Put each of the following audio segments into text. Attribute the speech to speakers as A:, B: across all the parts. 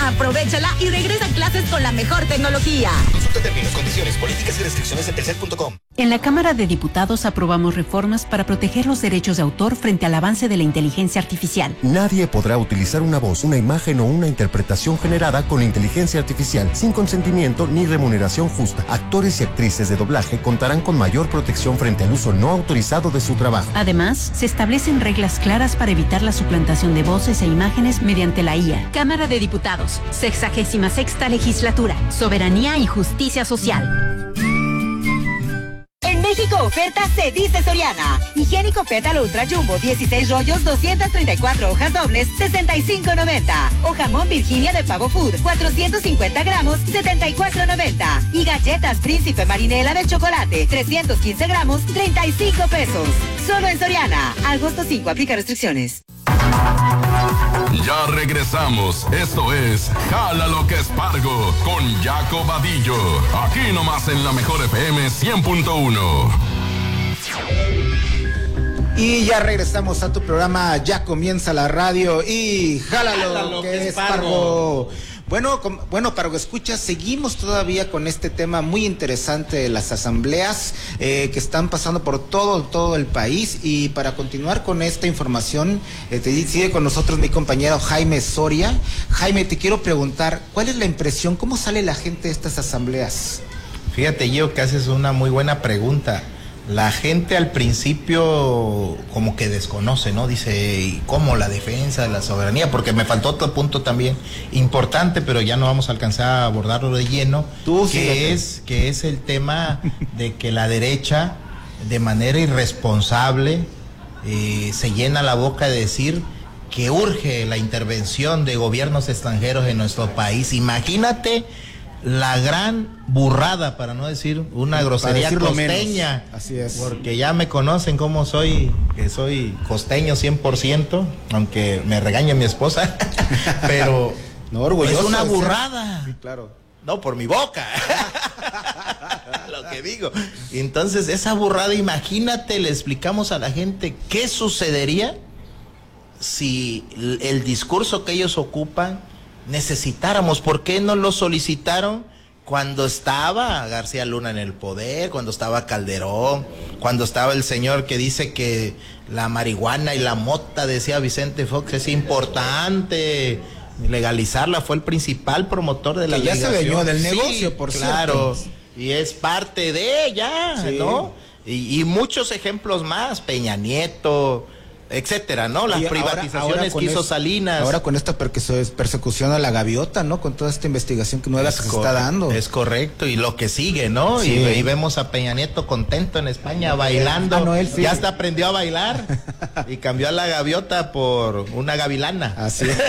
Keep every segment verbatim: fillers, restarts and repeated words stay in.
A: Aprovéchala y regresa a clases con la mejor tecnología.
B: Consulta términos, condiciones, políticas y restricciones en telcel punto com.
C: En la Cámara de Diputados aprobamos reformas para proteger los derechos de autor frente al avance de la inteligencia artificial.
D: Nadie podrá utilizar una voz, una imagen o una interpretación generada con inteligencia artificial sin consentimiento ni remuneración justa. Actores y actrices de doblaje contarán con mayor protección frente al uso no autorizado de su trabajo.
C: Además, se establecen reglas claras para evitar la suplantación de voces e imágenes mediante la I A. Cámara de Diputados, sexagésima sexta legislatura, soberanía y justicia social.
A: En México oferta se dice Soriana. Higiénico Pétalo Ultra Jumbo, dieciséis rollos, doscientas treinta y cuatro hojas dobles, sesenta y cinco noventa. O jamón Virginia de Pavo Food, cuatrocientos cincuenta gramos, setenta y cuatro noventa. Y galletas Príncipe Marinela de chocolate, trescientos quince gramos, treinta y cinco pesos. Solo en Soriana. Agosto cinco, aplica restricciones.
E: Ya regresamos. Esto es Jala lo que es Pargo con Jaco Vadillo. Aquí nomás en la mejor F M cien punto uno.
F: Y ya regresamos a tu programa. Ya comienza la radio y jálalo, Jala lo que, que es Pargo. Pargo. Bueno, com, bueno, Pargo Escucha, seguimos todavía con este tema muy interesante de las asambleas eh, que están pasando por todo, todo el país. Y para continuar con esta información, eh, te sigue con nosotros mi compañero Jaime Soria. Jaime, te quiero preguntar, ¿cuál es la impresión? ¿Cómo sale la gente de estas asambleas?
G: Fíjate, Gio, que haces una muy buena pregunta. La gente al principio como que desconoce, ¿no? Dice, ¿y cómo la defensa de la soberanía? Porque me faltó otro punto también importante, pero ya no vamos a alcanzar a abordarlo de lleno, Tú, que, sí, es, que es el tema de que la derecha, de manera irresponsable, eh, se llena la boca de decir que urge la intervención de gobiernos extranjeros en nuestro país. Imagínate la gran burrada, para no decir una grosería costeña.
F: Así es.
G: Porque ya me conocen como soy, que soy costeño cien por ciento, aunque me regaña mi esposa, pero
F: no, orgulloso,
G: es una burrada.
F: Sí, claro.
G: No, por mi boca. Lo que digo. Entonces, esa burrada, imagínate, le explicamos a la gente qué sucedería si el discurso que ellos ocupan necesitáramos. ¿Por qué no lo solicitaron cuando estaba García Luna en el poder, cuando estaba Calderón, cuando estaba el señor que dice que la marihuana y la mota, decía Vicente Fox, es importante legalizarla? Fue el principal promotor de la legalización.
F: Que ya se vendió del negocio,
G: sí,
F: por
G: claro,
F: cierto.
G: Y es parte de ella, sí, ¿no? Y, y muchos ejemplos más, Peña Nieto, etcétera, ¿no? Las y privatizaciones ahora, ahora que hizo es, Salinas.
F: Ahora con esta persecución a la gaviota, ¿no? Con toda esta investigación que nueva se está dando.
G: Es correcto, y lo que sigue, ¿no? Sí. Y, y vemos a Peña Nieto contento en España bailando. Ah, no, él sí. Ya hasta aprendió a bailar y cambió a la gaviota por una gavilana.
F: Así es.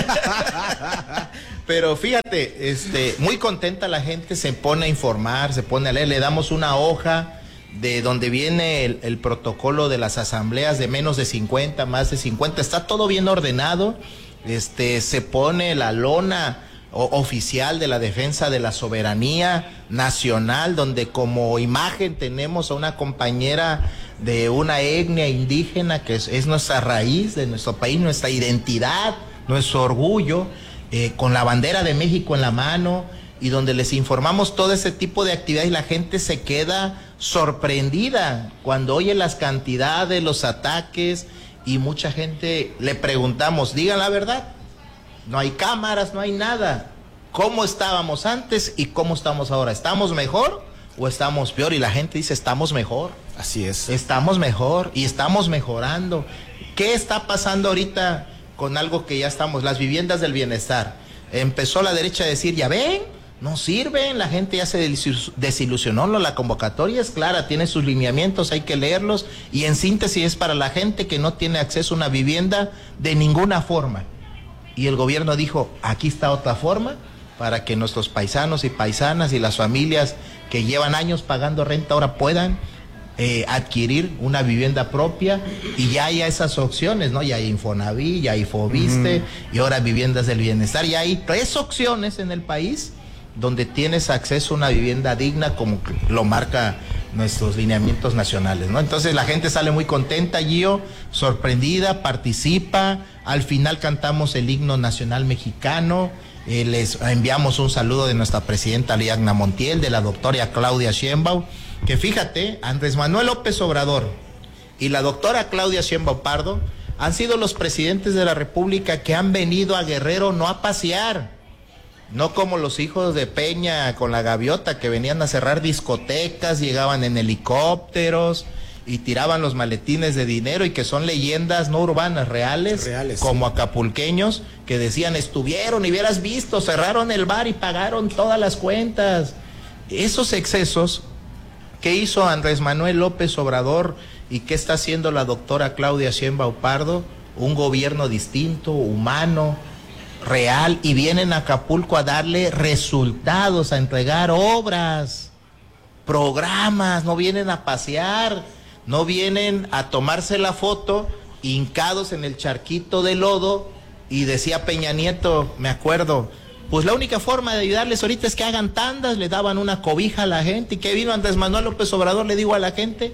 G: Pero fíjate, este, muy contenta la gente, se pone a informar, se pone a leer, le damos una hoja de donde viene el, el protocolo de las asambleas de menos de cincuenta, más de cincuenta, está todo bien ordenado, este, se pone la lona o, oficial de la defensa de la soberanía nacional, donde como imagen tenemos a una compañera de una etnia indígena que es, es nuestra raíz de nuestro país, nuestra identidad, nuestro orgullo, eh, con la bandera de México en la mano, y donde les informamos todo ese tipo de actividades, y la gente se queda sorprendida cuando oye las cantidades, los ataques, y mucha gente le preguntamos, digan la verdad, no hay cámaras, no hay nada, ¿cómo estábamos antes y cómo estamos ahora? ¿Estamos mejor o estamos peor? Y la gente dice, estamos mejor.
F: Así es.
G: Estamos mejor y estamos mejorando. ¿Qué está pasando ahorita con algo que ya estamos, las viviendas del bienestar? Empezó la derecha a decir, ya ven, no sirven, la gente ya se desilusionó, la convocatoria es clara, tiene sus lineamientos, hay que leerlos, y en síntesis es para la gente que no tiene acceso a una vivienda de ninguna forma. Y el gobierno dijo, aquí está otra forma para que nuestros paisanos y paisanas y las familias que llevan años pagando renta ahora puedan eh, adquirir una vivienda propia, y ya hay esas opciones, ¿no? Ya hay Infonavit, ya hay Fobiste, mm. y ahora viviendas del bienestar, ya hay tres opciones en el país donde tienes acceso a una vivienda digna, como lo marca nuestros lineamientos nacionales, ¿no? Entonces la gente sale muy contenta, Gio, sorprendida, participa, al final cantamos el himno nacional mexicano, eh, les enviamos un saludo de nuestra presidenta Ariadna Montiel, de la doctora Claudia Sheinbaum, que fíjate, Andrés Manuel López Obrador y la doctora Claudia Sheinbaum Pardo han sido los presidentes de la República que han venido a Guerrero no a pasear, no como los hijos de Peña con la gaviota que venían a cerrar discotecas, llegaban en helicópteros y tiraban los maletines de dinero, y que son leyendas no urbanas, reales, reales como sí. acapulqueños que decían, estuvieron y hubieras visto, cerraron el bar y pagaron todas las cuentas. Esos excesos que hizo Andrés Manuel López Obrador y que está haciendo la doctora Claudia Sheinbaum Pardo, un gobierno distinto, humano, real, y vienen a Acapulco a darle resultados, a entregar obras, programas, no vienen a pasear, no vienen a tomarse la foto hincados en el charquito de lodo. Y decía Peña Nieto, me acuerdo, pues la única forma de ayudarles ahorita es que hagan tandas, le daban una cobija a la gente. ¿Y qué vino Andrés Manuel López Obrador? Le digo a la gente,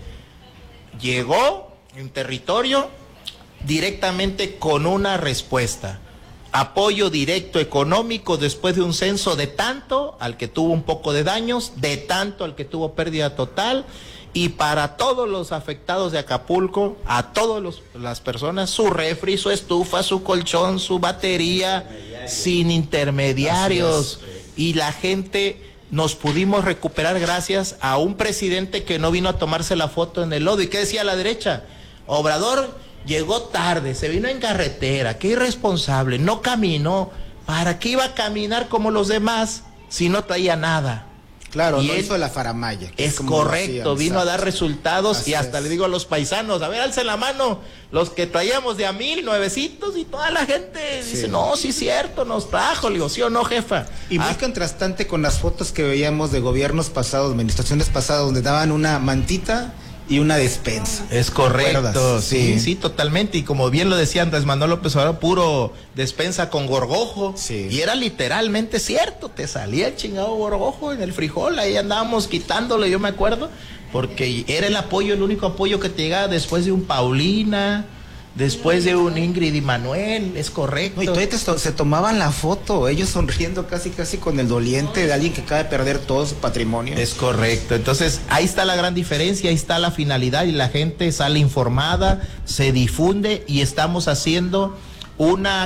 G: llegó en territorio directamente con una respuesta, apoyo directo económico después de un censo de tanto al que tuvo un poco de daños, de tanto al que tuvo pérdida total, y para todos los afectados de Acapulco, a todas las personas, su refri, su estufa, su colchón, su batería, sin intermediarios, y la gente nos pudimos recuperar gracias a un presidente que no vino a tomarse la foto en el lodo. ¿Y qué decía la derecha? Obrador llegó tarde, se vino en carretera, qué irresponsable, no caminó. ¿Para qué iba a caminar como los demás si no traía nada?
F: Claro,
G: y
F: no
G: él,
F: hizo la faramaya.
G: Es correcto, vino a dar resultados. Así y hasta es. Le digo a los paisanos, a ver, alcen la mano, los que traíamos de a mil, nuevecitos, y toda la gente sí. dice, no, sí es cierto, nos trajo. Le digo, ¿sí o no, jefa?
F: Y ah. muy contrastante con las fotos que veíamos de gobiernos pasados, administraciones pasadas, donde daban una mantita y una despensa.
G: Es correcto, sí, sí, sí, totalmente. Y como bien lo decía Andrés Manuel López Obrador, puro despensa con gorgojo. Sí. Y era literalmente cierto, te salía el chingado gorgojo en el frijol, ahí andábamos quitándole, yo me acuerdo, porque era el apoyo, el único apoyo que te llegaba después de un Paulina, después de un Ingrid y Manuel, es correcto.
F: No, y todavía te, se tomaban la foto, ellos sonriendo casi casi con el doliente de alguien que acaba de perder todo su patrimonio.
G: Es correcto, entonces ahí está la gran diferencia, ahí está la finalidad, y la gente sale informada, se difunde, y estamos haciendo una,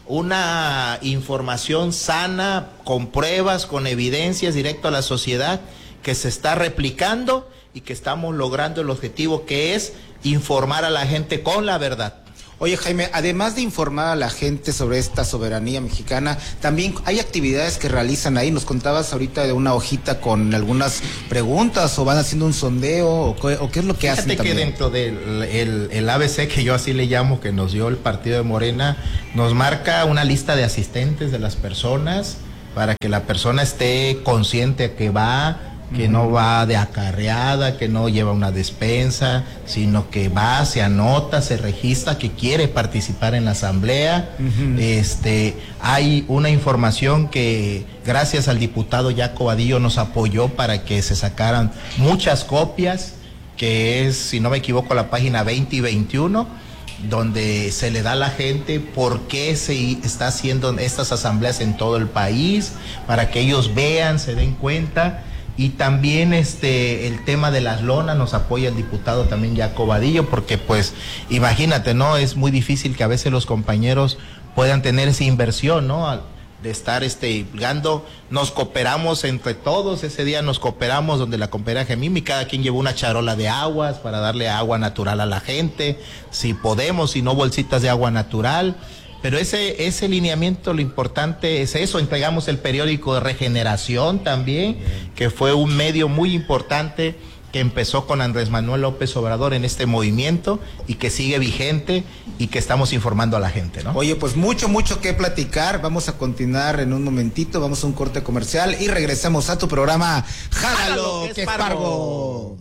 G: una información sana, con pruebas, con evidencias, directo a la sociedad, que se está replicando y que estamos logrando el objetivo, que es informar a la gente con la verdad.
F: Oye, Jaime, además de informar a la gente sobre esta soberanía mexicana, también hay actividades que realizan ahí. Nos contabas ahorita de una hojita con algunas preguntas, o van haciendo un sondeo, o, o qué es lo que
G: Fíjate
F: hacen también.
G: Que dentro del el, el A B C, que yo así le llamo, que nos dio el partido de Morena, nos marca una lista de asistentes de las personas, para que la persona esté consciente que va, que no va de acarreada, que no lleva una despensa, sino que va, se anota, se registra, que quiere participar en la asamblea. Uh-huh. Este, hay una información que gracias al diputado Jaco Vadillo nos apoyó para que se sacaran muchas copias, que es, si no me equivoco, la página veinte y veintiuno, donde se le da a la gente por qué se está haciendo estas asambleas en todo el país, para que ellos vean, se den cuenta. Y también este el tema de las lonas nos apoya el diputado también Jaco Vadillo, porque pues imagínate, ¿no? Es muy difícil que a veces los compañeros puedan tener esa inversión, ¿no? De estar este gando, nos cooperamos entre todos, ese día nos cooperamos donde la compañera Gemimi, cada quien llevó una charola de aguas para darle agua natural a la gente, si podemos, si no, bolsitas de agua natural. Pero ese, ese lineamiento, lo importante es eso. Entregamos el periódico de Regeneración también, que fue un medio muy importante que empezó con Andrés Manuel López Obrador en este movimiento y que sigue vigente y que estamos informando a la gente, ¿no?
F: Oye, pues mucho, mucho que platicar. Vamos a continuar en un momentito, vamos a un corte comercial y regresamos a tu programa Jálalo, que Espargo.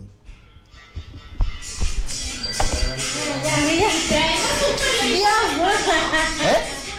E: ¿Eh?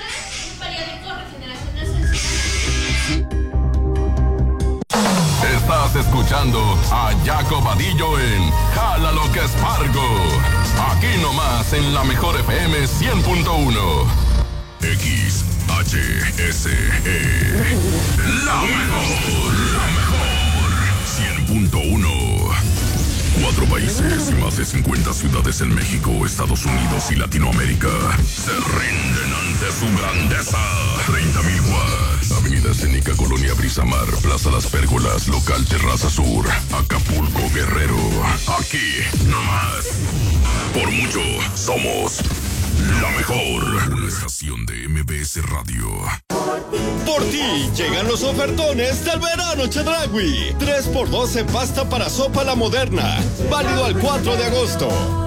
E: Estás escuchando a Jaco Vadillo en Jálalo que Espargo. Aquí nomás en la mejor F M cien punto uno. X H S E. La mejor, la mejor. cien punto uno. Cuatro países y más de cincuenta ciudades en México, Estados Unidos y Latinoamérica se rinden ante su grandeza. treinta mil watts. Avenida Escénica, Colonia Brisamar, Plaza Las Pérgolas, Local Terraza Sur, Acapulco, Guerrero. Aquí, nomás. Por mucho, somos la mejor. Una estación de M B S Radio.
H: Por ti llegan los ofertones del verano Chedraui. tres por dos en pasta para sopa La Moderna. Válido al cuatro de agosto.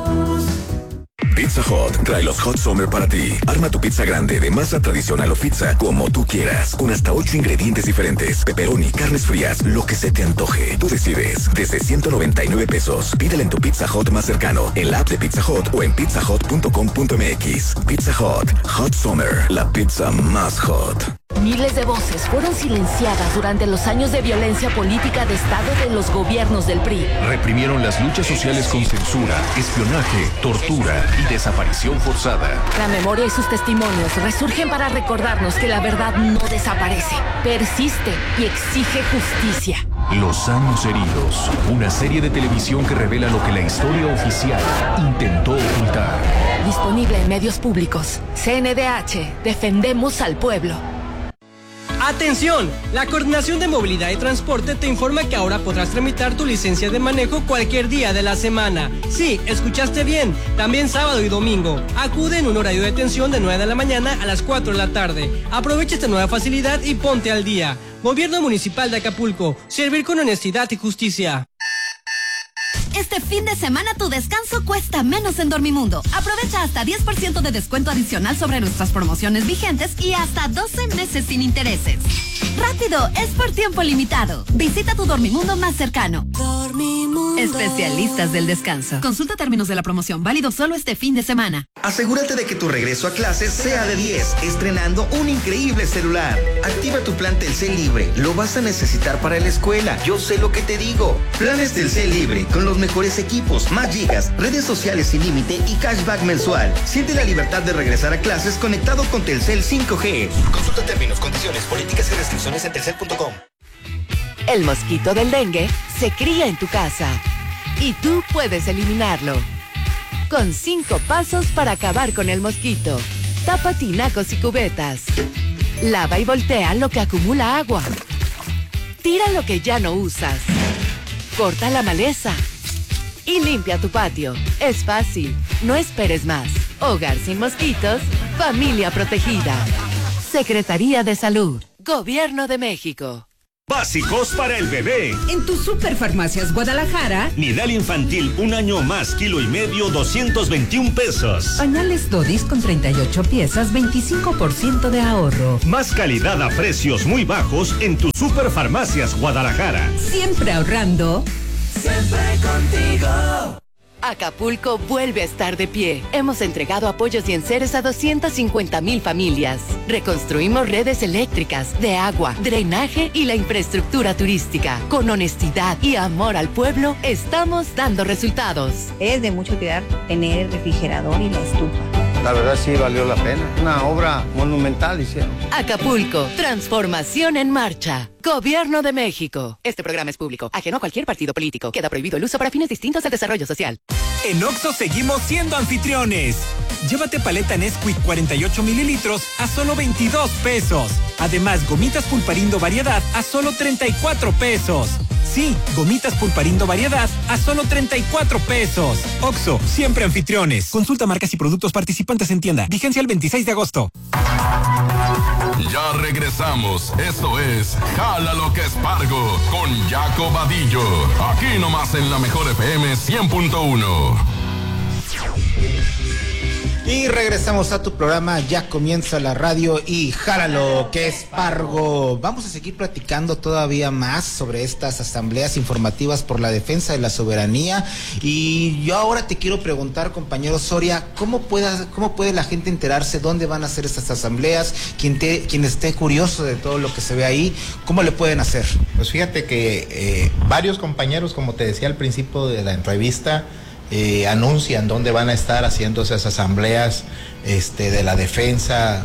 I: Pizza Hut trae los Hot Summer para ti. Arma tu pizza grande de masa tradicional o pizza como tú quieras, con hasta ocho ingredientes diferentes, pepperoni, carnes frías, lo que se te antoje. Tú decides. Desde ciento noventa y nueve pesos. Pídele en tu Pizza Hut más cercano, en la app de Pizza Hut o en pizza hut punto com punto m x. Pizza Hut, Hot Summer, la pizza más hot.
J: Miles de voces fueron silenciadas durante los años de violencia política de Estado de los gobiernos del P R I.
K: Reprimieron las luchas sociales con censura, espionaje, tortura y desaparición forzada.
J: La memoria y sus testimonios resurgen para recordarnos que la verdad no desaparece, persiste y exige justicia.
K: Los años heridos, una serie de televisión que revela lo que la historia oficial intentó ocultar.
J: Disponible en medios públicos. C N D H, defendemos al pueblo.
L: ¡Atención! La Coordinación de Movilidad y Transporte te informa que ahora podrás tramitar tu licencia de manejo cualquier día de la semana. Sí, escuchaste bien, también sábado y domingo. Acude en un horario de atención de nueve de la mañana a las cuatro de la tarde. Aprovecha esta nueva facilidad y ponte al día. Gobierno Municipal de Acapulco, servir con honestidad y justicia.
M: Este fin de semana tu descanso cuesta menos en Dormimundo. Aprovecha hasta diez por ciento de descuento adicional sobre nuestras promociones vigentes y hasta doce meses sin intereses. ¡Rápido! Es por tiempo limitado. Visita tu Dormimundo más cercano. Dormimundo. Especialistas del descanso. Consulta términos de la promoción. Válido solo este fin de semana.
N: Asegúrate de que tu regreso a clases sea de diez, estrenando un increíble celular. Activa tu plan Telcel Libre. Lo vas a necesitar para la escuela. Yo sé lo que te digo. Planes Telcel Libre con los mejores equipos, más gigas, redes sociales sin límite y cashback mensual. Siente la libertad de regresar a clases conectado con Telcel cinco G.
B: Consulta términos, condiciones, políticas y restricciones en telcel punto com.
J: El mosquito del dengue se cría en tu casa y tú puedes eliminarlo. Con cinco pasos para acabar con el mosquito. Tapa tinacos y cubetas. Lava y voltea lo que acumula agua. Tira lo que ya no usas. Corta la maleza. Y limpia tu patio. Es fácil. No esperes más. Hogar sin mosquitos. Familia protegida. Secretaría de Salud. Gobierno de México.
O: Básicos para el bebé.
P: En tu Superfarmacias Guadalajara.
O: Nidal infantil, un año más, kilo y medio, doscientos veintiún pesos.
P: Pañales Dodis con treinta y ocho piezas, veinticinco por ciento de ahorro.
O: Más calidad a precios muy bajos en tu Superfarmacias Guadalajara.
P: Siempre ahorrando.
J: Siempre contigo. Acapulco vuelve a estar de pie. Hemos entregado apoyos y enseres a doscientas cincuenta mil familias. Reconstruimos redes eléctricas, de agua, drenaje y la infraestructura turística. Con honestidad y amor al pueblo, estamos dando resultados.
Q: Es de mucha utilidad tener el refrigerador y la estufa.
R: La verdad sí valió la pena. Una obra monumental hicieron.
J: Acapulco, transformación en marcha. Gobierno de México. Este programa es público, ajeno a cualquier partido político. Queda prohibido el uso para fines distintos del desarrollo social.
S: En Oxxo seguimos siendo anfitriones. Llévate paleta Nesquik cuarenta y ocho mililitros a solo veintidós pesos. Además, gomitas Pulparindo Variedad a solo treinta y cuatro pesos. Sí, gomitas Pulparindo Variedad a solo treinta y cuatro pesos. Oxxo, siempre anfitriones. Consulta marcas y productos participantes en tienda. Vigencia el veintiséis de agosto.
E: Ya regresamos. Esto es Jala lo que Espargo con Jaco Vadillo. Aquí nomás en la mejor F M cien punto uno.
F: Y regresamos a tu programa, ya comienza la radio y jálalo, que es Pargo. Vamos a seguir platicando todavía más sobre estas asambleas informativas por la defensa de la soberanía. Y yo ahora te quiero preguntar, compañero Soria, ¿cómo puede, cómo puede la gente enterarse dónde van a hacer estas asambleas? Quien, te, quien esté curioso de todo lo que se ve ahí, ¿cómo le pueden hacer?
G: Pues fíjate que eh, varios compañeros, como te decía al principio de la entrevista, Eh, anuncian dónde van a estar haciendo esas asambleas este, de la defensa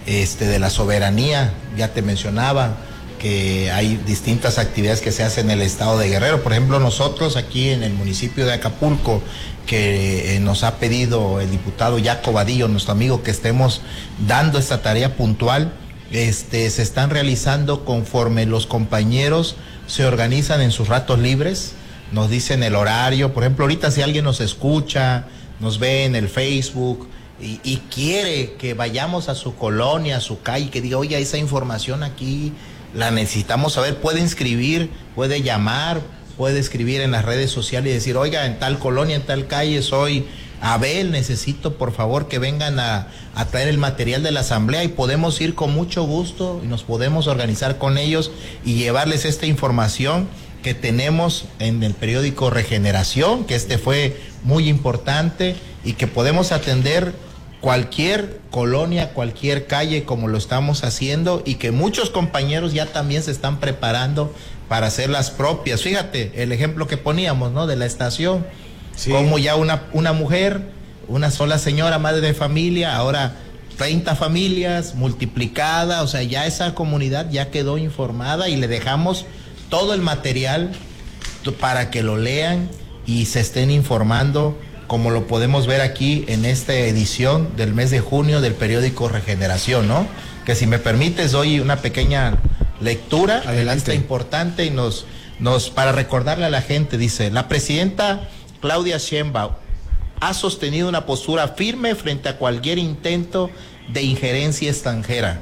G: este, de la soberanía. Ya te mencionaba que hay distintas actividades que se hacen en el estado de Guerrero. Por ejemplo, nosotros aquí en el municipio de Acapulco, que eh, nos ha pedido el diputado Jaco Vadillo, nuestro amigo, que estemos dando esta tarea puntual, este, se están realizando conforme los compañeros se organizan en sus ratos libres, nos dicen el horario. Por ejemplo, ahorita si alguien nos escucha, nos ve en el Facebook y, y quiere que vayamos a su colonia, a su calle, que diga, oye, esa información aquí la necesitamos saber, puede inscribir, puede llamar, puede escribir en las redes sociales y decir, oiga, en tal colonia, en tal calle, soy Abel, necesito por favor que vengan a, a traer el material de la asamblea, y podemos ir con mucho gusto y nos podemos organizar con ellos y llevarles esta información que tenemos en el periódico Regeneración, que este fue muy importante, y que podemos atender cualquier colonia, cualquier calle, como lo estamos haciendo, y que muchos compañeros ya también se están preparando para hacer las propias. Fíjate el ejemplo que poníamos, ¿no? De la estación, sí. Como ya una, una mujer, una sola señora, madre de familia, ahora treinta familias multiplicada, o sea, ya esa comunidad ya quedó informada, y le dejamos todo el material para que lo lean y se estén informando, como lo podemos ver aquí en esta edición del mes de junio del periódico Regeneración, ¿no? Que si me permites doy una pequeña lectura. Adelante. Importante, y nos, nos, para recordarle a la gente, dice, la presidenta Claudia Sheinbaum ha sostenido una postura firme frente a cualquier intento de injerencia extranjera.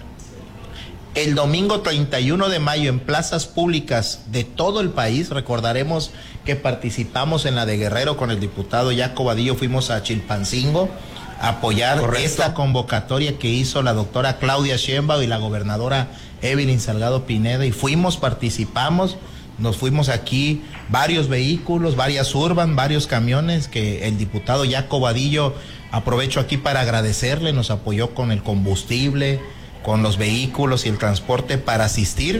G: El domingo treinta y uno de mayo, en plazas públicas de todo el país, recordaremos que participamos en la de Guerrero con el diputado Jaco Vadillo, fuimos a Chilpancingo a apoyar Correcto. Esta convocatoria que hizo la doctora Claudia Sheinbaum y la gobernadora Evelyn Salgado Pineda, y fuimos, participamos, nos fuimos aquí varios vehículos, varias urban, varios camiones, que el diputado Jaco Vadillo, aprovecho aquí para agradecerle, nos apoyó con el combustible, con los vehículos y el transporte para asistir.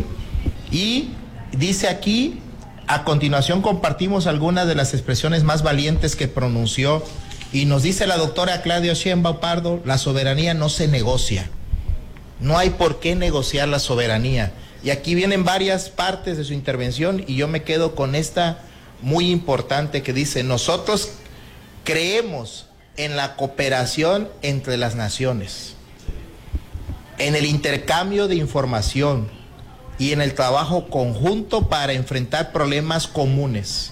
G: Y dice aquí, a continuación compartimos algunas de las expresiones más valientes que pronunció, y nos dice la doctora Claudia Sheinbaum Pardo, la soberanía no se negocia, no hay por qué negociar la soberanía. Y aquí vienen varias partes de su intervención, y yo me quedo con esta muy importante que dice, nosotros creemos en la cooperación entre las naciones, en el intercambio de información y en el trabajo conjunto para enfrentar problemas comunes.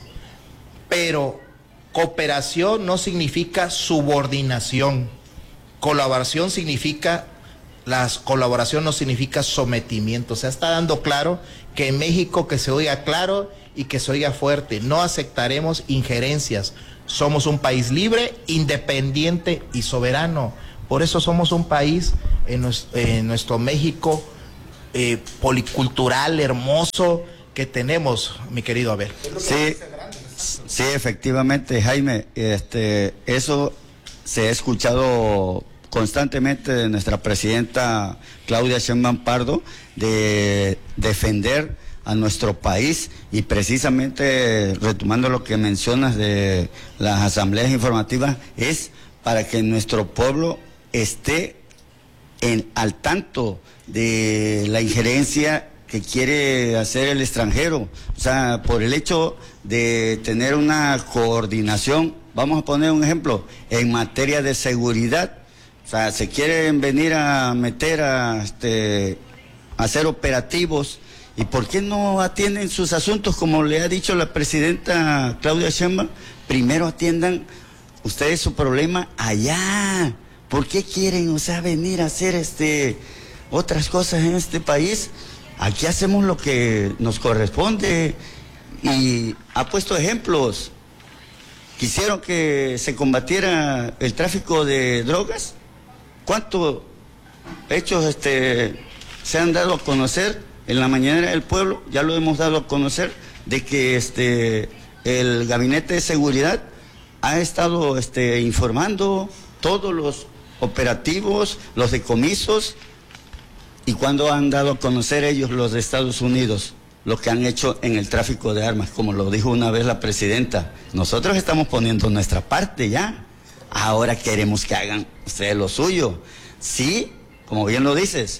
G: Pero cooperación no significa subordinación. Colaboración significa, la colaboración no significa sometimiento. O sea, está dando claro que en México, que se oiga claro y que se oiga fuerte, no aceptaremos injerencias. Somos un país libre, independiente y soberano. Por eso somos un país en nuestro, en nuestro México eh, policultural, hermoso, que tenemos, mi querido Abel.
T: Sí, sí, efectivamente, Jaime, este, eso se ha escuchado constantemente de nuestra presidenta Claudia Sheinbaum Pardo, de defender a nuestro país, y precisamente retomando lo que mencionas de las asambleas informativas, es para que nuestro pueblo esté en, al tanto de la injerencia que quiere hacer el extranjero. O sea, por el hecho de tener una coordinación, vamos a poner un ejemplo, en materia de seguridad. O sea, se quieren venir a meter a, este, a hacer operativos, ¿y por qué no atienden sus asuntos como le ha dicho la presidenta Claudia Sheinbaum? Primero atiendan ustedes su problema allá. ¿Por qué quieren, o sea, venir a hacer este otras cosas en este país? Aquí hacemos lo que nos corresponde, y ha puesto ejemplos. Quisieron que se combatiera el tráfico de drogas. ¿Cuántos hechos este, se han dado a conocer en la mañanera del pueblo? Ya lo hemos dado a conocer, de que este el gabinete de seguridad ha estado este, informando todos los operativos, los decomisos, y cuando han dado a conocer ellos, los de Estados Unidos, lo que han hecho en el tráfico de armas, como lo dijo una vez la presidenta. Nosotros estamos poniendo nuestra parte ya, ahora queremos que hagan ustedes lo suyo. Sí, como bien lo dices,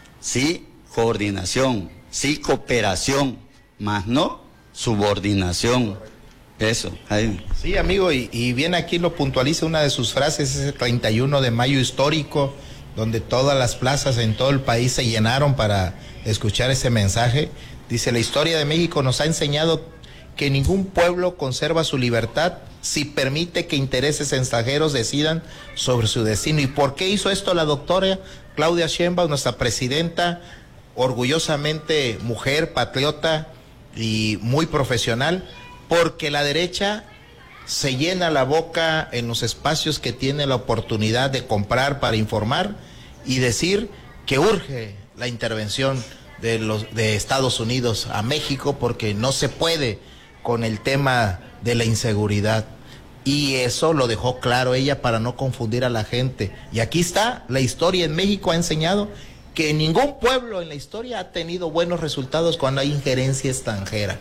T: sí coordinación, sí cooperación, más no subordinación. Eso, ahí.
G: Sí, amigo, y, y bien aquí lo puntualiza una de sus frases, ese treinta y uno de mayo histórico, donde todas las plazas en todo el país se llenaron para escuchar ese mensaje. Dice, la historia de México nos ha enseñado que ningún pueblo conserva su libertad si permite que intereses extranjeros decidan sobre su destino. ¿Y por qué hizo esto la doctora Claudia Sheinbaum, nuestra presidenta, orgullosamente mujer, patriota y muy profesional? Porque la derecha se llena la boca en los espacios que tiene la oportunidad de comprar para informar y decir que urge la intervención de los de Estados Unidos a México porque no se puede con el tema de la inseguridad. Y eso lo dejó claro ella para no confundir a la gente. Y aquí está, la historia en México ha enseñado que ningún pueblo en la historia ha tenido buenos resultados cuando hay injerencia extranjera.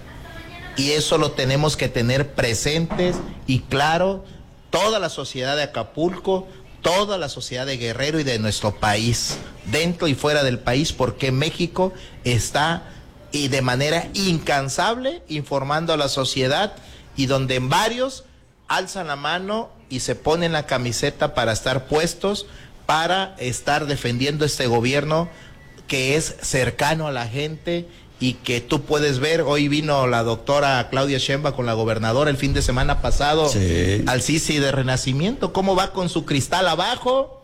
G: Y eso lo tenemos que tener presentes y claro, toda la sociedad de Acapulco, toda la sociedad de Guerrero y de nuestro país, dentro y fuera del país, porque México está y de manera incansable informando a la sociedad y donde varios alzan la mano y se ponen la camiseta para estar puestos, para estar defendiendo este gobierno que es cercano a la gente y que tú puedes ver. Hoy vino la doctora Claudia Sheinbaum con la gobernadora el fin de semana pasado, sí, al Sisi de Renacimiento, cómo va con su cristal abajo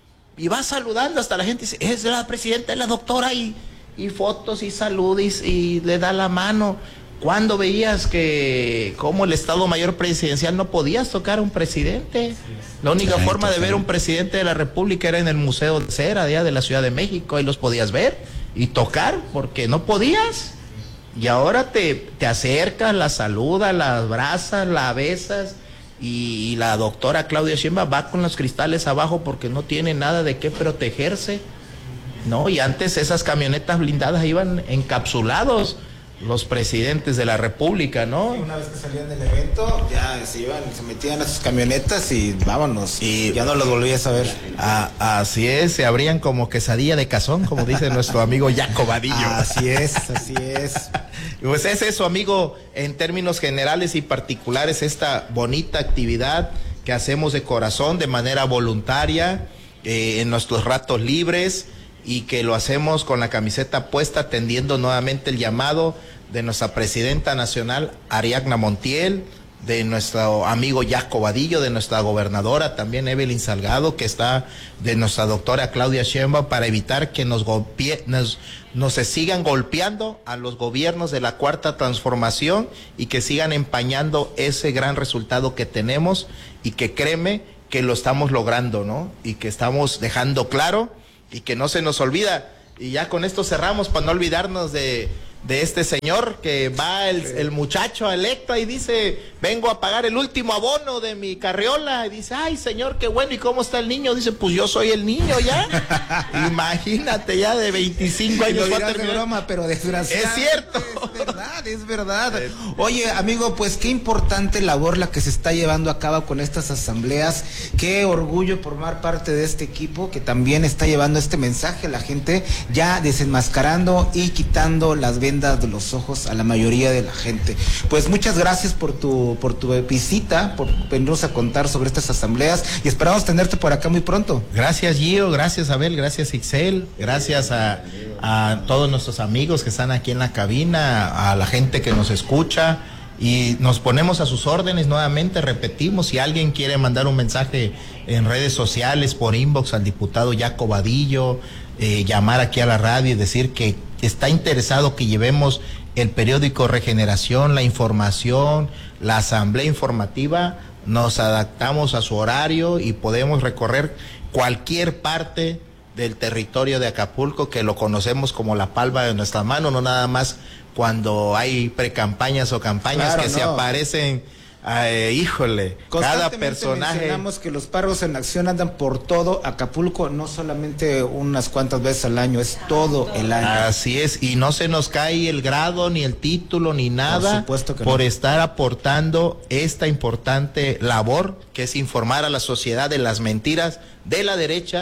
G: y va saludando hasta la gente, dice, es la presidenta, es la doctora, y, y fotos y saludos y, y le da la mano. ¿Cuándo veías que como el Estado Mayor Presidencial no podías tocar a un presidente? La única sí, forma de ver un presidente de la República era en el Museo de Cera, allá de la Ciudad de México, ahí los podías ver y tocar, porque no podías. Y ahora te, te acercas, la saludas, la abrazas, la besas, y, y la doctora Claudia Sheinbaum va con los cristales abajo porque no tiene nada de qué protegerse, ¿no? Y antes esas camionetas blindadas iban encapsulados los presidentes de la República, ¿no?
F: Una vez que salían del evento, ya se iban, se metían a sus camionetas y vámonos, y ya no los volvías a ver.
G: A, así es, se abrían como quesadilla de cazón, como dice nuestro amigo Jaco Vadillo.
F: Así es, así es.
G: Pues es eso, amigo, en términos generales y particulares, esta bonita actividad que hacemos de corazón, de manera voluntaria, eh, en nuestros ratos libres, y que lo hacemos con la camiseta puesta, atendiendo nuevamente el llamado de nuestra presidenta nacional, Ariadna Montiel, de nuestro amigo Jaco Vadillo, de nuestra gobernadora también Evelyn Salgado, que está, de nuestra doctora Claudia Sheinbaum, para evitar que nos, golpee, nos, nos se sigan golpeando a los gobiernos de la Cuarta Transformación y que sigan empañando ese gran resultado que tenemos, y que créeme que lo estamos logrando, ¿no? Y que estamos dejando claro y que no se nos olvida. Y ya con esto cerramos, para no olvidarnos de, de este señor que va el, el muchacho electo y dice, vengo a pagar el último abono de mi carriola, y dice, ay señor, qué bueno, ¿y cómo está el niño? Dice, pues yo soy el niño ya. Imagínate, ya de veinticinco años.
F: Lo dirás de broma, pero desgraciadamente
G: es cierto.
F: Es verdad, es verdad. Oye, amigo, pues qué importante labor la que se está llevando a cabo con estas asambleas. Qué orgullo formar parte de este equipo que también está llevando este mensaje a la gente, ya desenmascarando y quitando las vendas de los ojos a la mayoría de la gente. Pues muchas gracias por tu por tu visita, por venirnos a contar sobre estas asambleas, y esperamos tenerte por acá muy pronto.
G: Gracias, Gio, gracias, Abel, gracias, Ixel, gracias a, a todos nuestros amigos que están aquí en la cabina, a la gente que nos escucha, y nos ponemos a sus órdenes nuevamente. Repetimos, si alguien quiere mandar un mensaje en redes sociales, por inbox al diputado Jaco Vadillo, eh, llamar aquí a la radio y decir que está interesado que llevemos el periódico Regeneración, la información, la asamblea informativa, nos adaptamos a su horario y podemos recorrer cualquier parte del territorio de Acapulco, que lo conocemos como la palma de nuestra mano, no nada más cuando hay precampañas o campañas, claro, que no se aparecen. Ay, híjole, cada personaje.
F: Mencionamos que los párrocos en acción andan por todo Acapulco, no solamente unas cuantas veces al año, es todo el año.
G: Así es, y no se nos cae el grado, ni el título, ni nada, por supuesto que no, por estar aportando esta importante labor que es informar a la sociedad de las mentiras de la derecha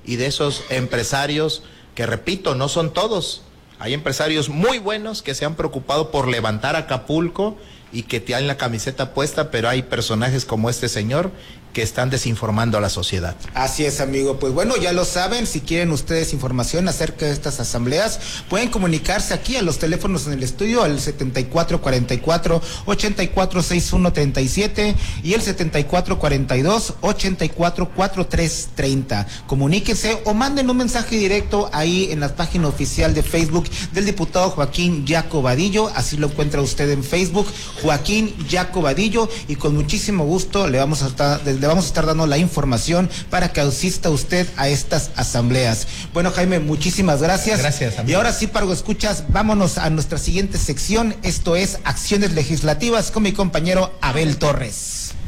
G: y de esos empresarios que, repito, no son todos. Hay empresarios muy buenos que se han preocupado por levantar Acapulco y que tienen la camiseta puesta, pero hay personajes como este señor que están desinformando a la sociedad.
F: Así es, amigo. Pues bueno, ya lo saben, si quieren ustedes información acerca de estas asambleas, pueden comunicarse aquí a los teléfonos en el estudio, al setenta y cuatro cuarenta y cuatro, ochenta y cuatro sesenta y uno treinta y siete y el setenta y cuatro cuarenta y dos, ochenta y cuatro cuarenta y tres treinta. Comuníquense o manden un mensaje directo ahí en la página oficial de Facebook del diputado Joaquín Yaco Vadillo. Así lo encuentra usted en Facebook, Joaquín Yaco Vadillo, y con muchísimo gusto le vamos a estar, le vamos a estar dando la información para que asista usted a estas asambleas. Bueno, Jaime, muchísimas gracias.
G: Gracias, amigo.
F: Y ahora sí, Pargo Escuchas, vámonos a nuestra siguiente sección. Esto es Acciones Legislativas con mi compañero Abel Torres.